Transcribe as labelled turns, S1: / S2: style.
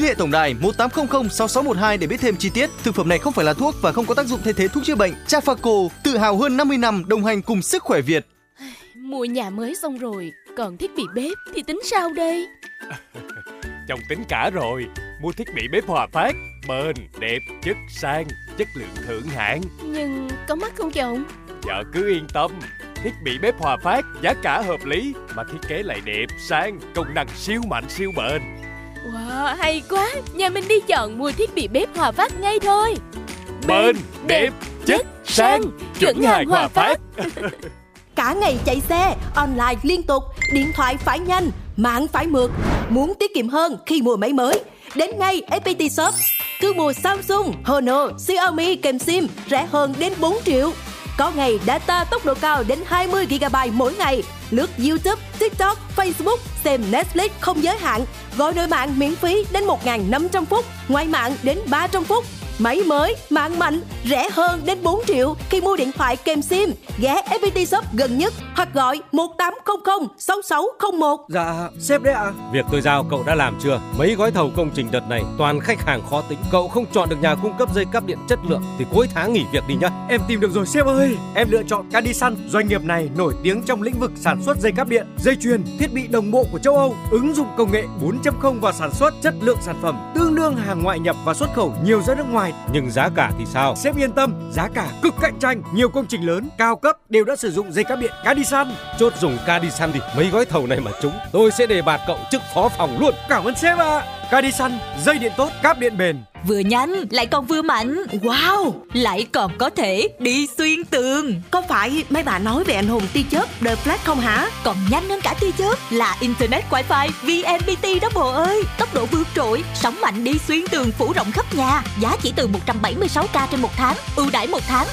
S1: hệ tổng đài 1800 6612 để biết thêm chi tiết. Thực phẩm này không phải là thuốc và không có tác dụng thay thế thuốc chữa bệnh. Trafaco, tự hào hơn 50 năm đồng hành cùng sức khỏe Việt.
S2: Mua nhà mới xong rồi, còn thiết bị bếp thì tính sao đây?
S3: Chồng tính cả rồi. Mua thiết bị bếp Hòa Phát, bền, đẹp, chất sang, chất lượng thượng hạng.
S2: Nhưng có mắc không chồng?
S3: Vợ cứ yên tâm. Thiết bị bếp Hòa Phát giá cả hợp lý mà thiết kế lại đẹp, sang, công năng siêu mạnh siêu bền.
S2: Wow, hay quá. Nhà mình đi chọn mua thiết bị bếp Hòa Phát ngay thôi.
S3: Bền, đẹp, chất, sang, chuẩn hàng Hòa Phát.
S4: Cả ngày chạy xe, online liên tục, điện thoại phải nhanh, mạng phải mượt. Muốn tiết kiệm hơn khi mua máy mới, đến ngay FPT Shop. Cứ mua Samsung, Honor, Xiaomi kèm SIM rẻ hơn đến 4 triệu. Có ngày data tốc độ cao đến 20 GB mỗi ngày. Lướt YouTube, TikTok, Facebook, xem Netflix không giới hạn. Gọi nội mạng miễn phí đến 1.500 phút, ngoại mạng đến 300 phút. Máy mới, mạng mạnh, rẻ hơn đến 4 triệu khi mua điện thoại kèm SIM. Ghé FPT Shop gần nhất hoặc gọi 1800 6601.
S5: Dạ, sếp đấy ạ.
S6: Việc tôi giao cậu đã làm chưa? Mấy gói thầu công trình đợt này toàn khách hàng khó tính. Cậu không chọn được nhà cung cấp dây cáp điện chất lượng thì cuối tháng nghỉ việc đi nhá.
S5: Em tìm được rồi sếp ơi. Em lựa chọn Cadisan. Doanh nghiệp này nổi tiếng trong lĩnh vực sản xuất dây cáp điện, dây chuyền, thiết bị đồng bộ của châu Âu, ứng dụng công nghệ 4.0 vào sản xuất, chất lượng sản phẩm tương đương hàng ngoại nhập và xuất khẩu nhiều ra nước ngoài.
S6: Nhưng giá cả thì sao?
S5: Sếp yên tâm, giá cả cực cạnh tranh. Nhiều công trình lớn, cao cấp đều đã sử dụng dây cáp điện Cadisan.
S6: Chốt dùng Cadisan thì mấy gói thầu này mà trúng, tôi sẽ đề bạt cậu chức phó phòng luôn.
S5: Cảm ơn sếp ạ. Cadisan, dây điện tốt, cáp điện bền.
S7: Vừa nhanh lại còn vừa mạnh.
S4: Wow,
S7: Lại còn có thể đi xuyên tường.
S4: có phải mấy bà nói về anh hùng tia chớp The Flash không hả?
S7: Còn nhanh hơn cả tia chớp là Internet Wi-Fi VNPT đó bồ ơi. Tốc độ vượt trội, sóng mạnh đi xuyên tường phủ rộng khắp nhà. Giá chỉ từ 176k trên một tháng. Ưu đãi một tháng